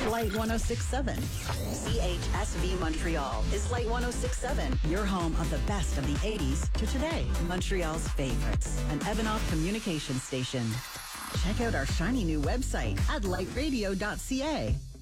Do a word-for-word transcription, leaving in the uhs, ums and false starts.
Light one oh six point seven. C H S V Montreal is Light one oh six point seven, your home of the best of the eighties to today. Montreal's favorites, an Evanov communication station. Check out our shiny new website at light radio dot c a.